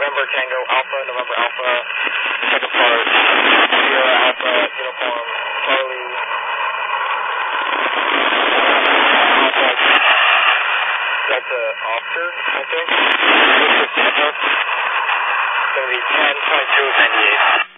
November Tango Alpha, November Alpha, second part, Sierra Alpha, Uniform, Charlie. That's a officer, I think. It's going to be 10, 22, 98.